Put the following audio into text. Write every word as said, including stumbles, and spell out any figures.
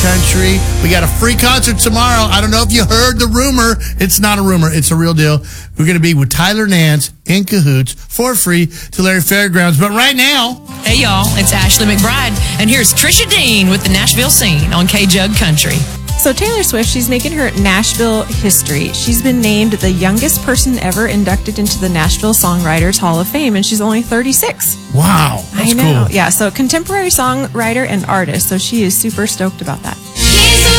Country. We got a free concert tomorrow. I don't know if you heard the rumor. It's not a rumor. It's a real deal. We're going to be with Tyler Nance in cahoots for free to Larry Fairgrounds. But right now... Hey, y'all. It's Ashley McBride. And here's Trisha Dean with the Nashville Scene on K-Jug Country. So Taylor Swift, she's making her Nashville history. She's been named the youngest person ever inducted into the Nashville Songwriters Hall of Fame, and she's only thirty-six. Wow, that's I know. cool. Yeah, so contemporary songwriter and artist. So she is super stoked about that.